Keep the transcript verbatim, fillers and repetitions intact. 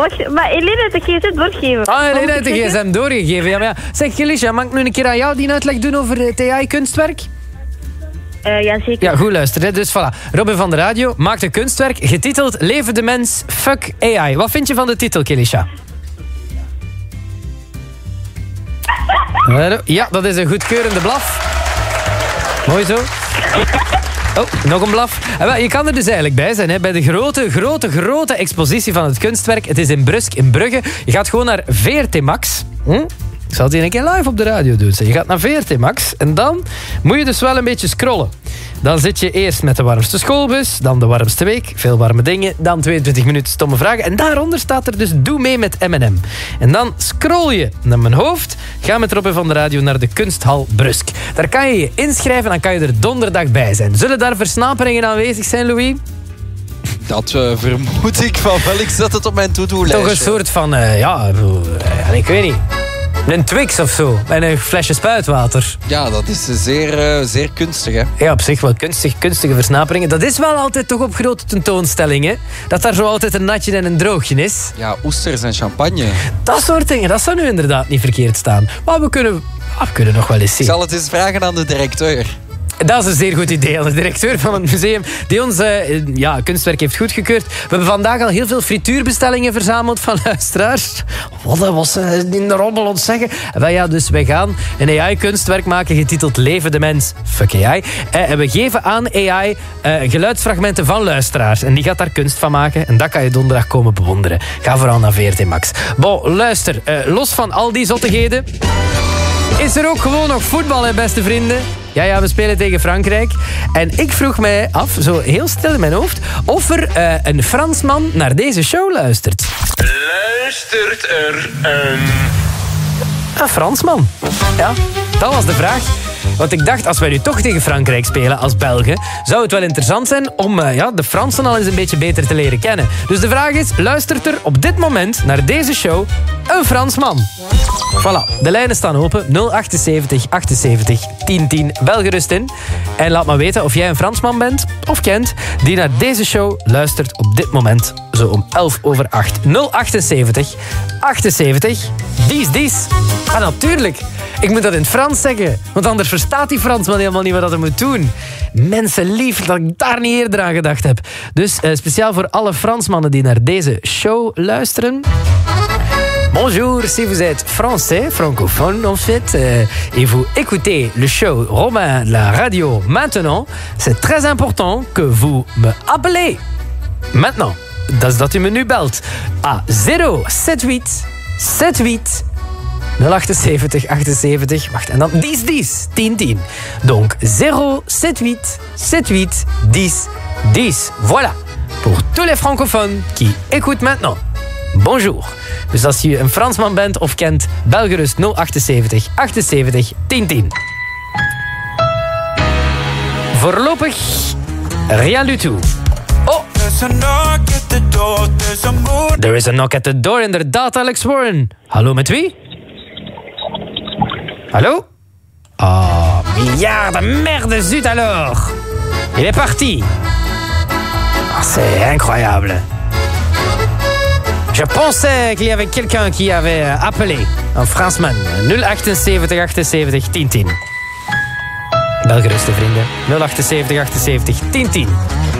Wat, maar Helene heeft de gsm doorgegeven. Ah, Helene heeft de gsm doorgegeven. Ja, maar ja. Zeg, Kilisha, mag ik nu een keer aan jou die uitleg doen over het A I-kunstwerk? Uh, ja, zeker. Ja, goed luisteren. Dus voilà. Robin van de Radio maakt een kunstwerk getiteld Leven de mens, fuck A I. Wat vind je van de titel, Kilisha? Ja, dat is een goedkeurende blaf. Mooi zo. Oh, nog een blaf. Je kan er dus eigenlijk bij zijn, hè, bij de grote, grote, grote expositie van het kunstwerk. Het is in Brusk, in Brugge. Je gaat gewoon naar V R T Max. Hm? Ik zal het hier een keer live op de radio doen. Je gaat naar V R T Max en dan moet je dus wel een beetje scrollen. Dan zit je eerst met de warmste schoolbus, dan de warmste week, veel warme dingen, dan tweeëntwintig minuten stomme vragen. En daaronder staat er dus doe mee met M en M. En dan scroll je naar mijn hoofd, ga met Robin van de Radio naar de Kunsthal Brusk. Daar kan je je inschrijven, dan kan je er donderdag bij zijn. Zullen daar versnaperingen aanwezig zijn, Louis? Dat uh, vermoed ik van wel. Ik zet het op mijn to-do-lijstje. Toch een soort van, uh, ja, uh, ik weet niet... Een Twix of zo. En een flesje spuitwater. Ja, dat is zeer, uh, zeer kunstig, hè? Ja, op zich wel kunstig, kunstige versnaperingen. Dat is wel altijd toch op grote tentoonstellingen. Dat daar zo altijd een natje en een droogje is. Ja, oesters en champagne. Dat soort dingen, dat zou nu inderdaad niet verkeerd staan. Maar we kunnen, ah, we kunnen nog wel eens zien. Ik zal het eens vragen aan de directeur. Dat is een zeer goed idee. De directeur van het museum die ons uh, ja, kunstwerk heeft goedgekeurd. We hebben vandaag al heel veel frituurbestellingen verzameld van luisteraars. Wat was uh, in de rommel ontzeggen. En ja, dus wij gaan een A I-kunstwerk maken getiteld Leven de mens, fuck A I. Uh, en we geven aan A I uh, geluidsfragmenten van luisteraars. En die gaat daar kunst van maken. En dat kan je donderdag komen bewonderen. Ga vooral naar V R T Max. Bon, luister. Uh, los van al die zottigheden... is er ook gewoon nog voetbal, hè, beste vrienden. Ja, ja, we spelen tegen Frankrijk. En ik vroeg mij af, zo heel stil in mijn hoofd... of er uh, een Fransman naar deze show luistert. Luistert er een... Een Fransman. Ja, dat was de vraag. Want ik dacht, als wij nu toch tegen Frankrijk spelen als Belgen... zou het wel interessant zijn om uh, ja, de Fransen al eens een beetje beter te leren kennen. Dus de vraag is, luistert er op dit moment naar deze show een Fransman? Voilà, de lijnen staan open. nul achtzeventig achtenzeventig tien tien. Bel gerust in. En laat maar weten of jij een Fransman bent of kent... die naar deze show luistert op dit moment. Zo om elf over acht. nul achtzeventig achtenzeventig Dies, dies. Ah, natuurlijk. Ik moet dat in het Frans zeggen. Want anders verstaat die Fransman helemaal niet wat hij moet doen. Mensen lief dat ik daar niet eerder aan gedacht heb. Dus uh, speciaal voor alle Fransmannen die naar deze show luisteren... Bonjour, si vous êtes français, francophone en fait, euh, et vous écoutez le show Romain de la radio maintenant, c'est très important que vous me appelez. Maintenant, dat is dat u me nu belt. À zero zet acht zet acht nul achtzeventig achtenzeventig, wacht, en dan dies dies, tien tien. Donc zero zet acht zet acht dies dies. Voilà, pour tous les francophones qui écoutent maintenant. Bonjour. Dus als je een Fransman bent of kent, bel gerust nul achtzeventig achtenzeventig tien tien. Voorlopig rien du tout. Oh! There is a knock at the door, inderdaad, Alex Warren. Hallo, met wie? Hallo? Oh, milliard de merde, zut alors. Il est parti. Oh, c'est incroyable. Je pensais qu'il y avait quelqu'un qui avait appelé. Un Fransman. nul achtzeventig achtenzeventig tien tien. Bel gerust, vrienden. nul achtzeventig achtenzeventig tien tien.